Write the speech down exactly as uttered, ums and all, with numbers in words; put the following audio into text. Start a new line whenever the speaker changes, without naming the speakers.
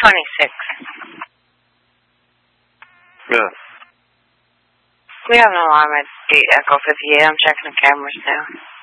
twenty-six.
Yeah.
We have an alarm at the Echo fifty-eight. I'm checking the cameras now.